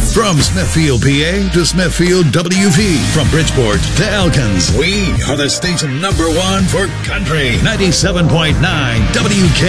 From Smithfield, PA to Smithfield, WV. From Bridgeport to Elkins. We are the station #1 for country. 97.9 WK.